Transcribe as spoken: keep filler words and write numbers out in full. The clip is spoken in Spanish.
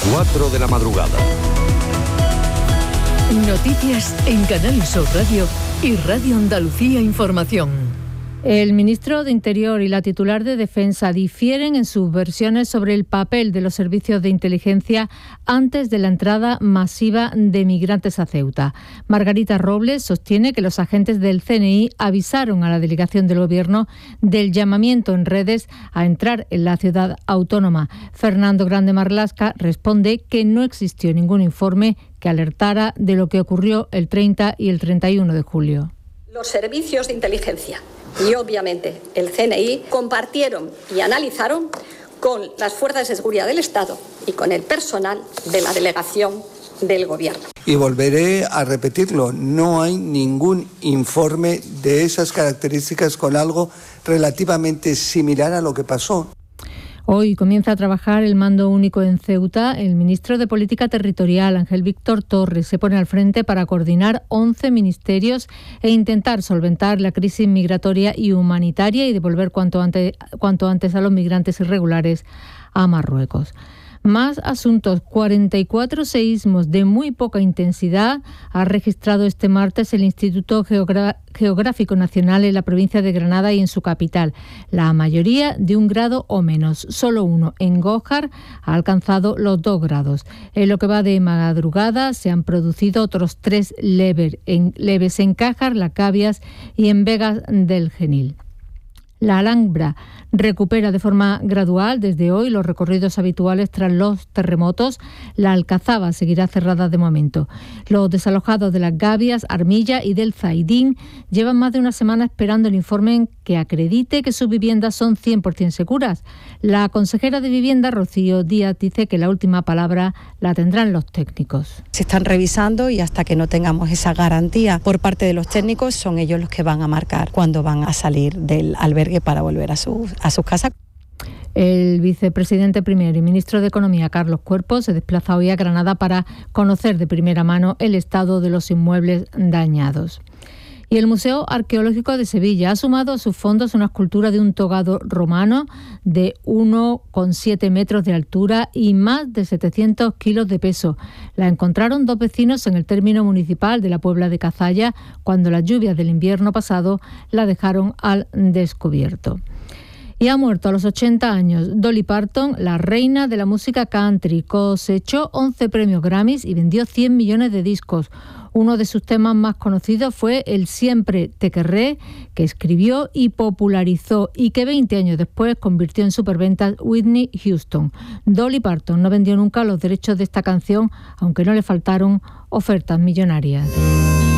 cuatro de la madrugada. Noticias en Canal Sur Radio y Radio Andalucía Información. El ministro de Interior y la titular de Defensa difieren en sus versiones sobre el papel de los servicios de inteligencia antes de la entrada masiva de migrantes a Ceuta. Margarita Robles sostiene que los agentes del C N I avisaron a la delegación del Gobierno del llamamiento en redes a entrar en la ciudad autónoma. Fernando Grande Marlaska responde que no existió ningún informe que alertara de lo que ocurrió el treinta y el treinta y uno de julio. Los servicios de inteligencia y obviamente el C N I compartieron y analizaron con las fuerzas de seguridad del Estado y con el personal de la delegación del Gobierno. Y volveré a repetirlo, no hay ningún informe de esas características con algo relativamente similar a lo que pasó. Hoy comienza a trabajar el mando único en Ceuta. El ministro de Política Territorial, Ángel Víctor Torres, se pone al frente para coordinar once ministerios e intentar solventar la crisis migratoria y humanitaria y devolver cuanto antes, cuanto antes a los migrantes irregulares a Marruecos. Más asuntos. cuarenta y cuatro seísmos de muy poca intensidad ha registrado este martes el Instituto Geogra- Geográfico Nacional en la provincia de Granada y en su capital. La mayoría de un grado o menos. Solo uno, en Gójar, ha alcanzado los dos grados. En lo que va de madrugada se han producido otros tres lever, en, leves en Cájar, La Cabias y en Vegas del Genil. La Alhambra recupera de forma gradual desde hoy los recorridos habituales tras los terremotos. La Alcazaba seguirá cerrada de momento. Los desalojados de Las Gavias, Armilla y del Zaidín llevan más de una semana esperando el informe que acredite que sus viviendas son cien por ciento seguras. La consejera de Vivienda, Rocío Díaz, dice que la última palabra la tendrán los técnicos. Se están revisando y hasta que no tengamos esa garantía por parte de los técnicos, son ellos los que van a marcar cuándo van a salir del albergue para volver a sus, a sus casas. El vicepresidente primero y ministro de Economía, Carlos Cuerpo, se desplaza hoy a Granada para conocer de primera mano el estado de los inmuebles dañados. Y el Museo Arqueológico de Sevilla ha sumado a sus fondos una escultura de un togado romano de uno coma siete metros de altura y más de setecientos kilos de peso. La encontraron dos vecinos en el término municipal de la Puebla de Cazalla cuando las lluvias del invierno pasado la dejaron al descubierto. Y ha muerto a los ochenta años Dolly Parton, la reina de la música country. Cosechó once premios Grammys y vendió cien millones de discos. Uno de sus temas más conocidos fue el Siempre te querré, que escribió y popularizó y que veinte años después convirtió en superventas Whitney Houston. Dolly Parton no vendió nunca los derechos de esta canción, aunque no le faltaron ofertas millonarias.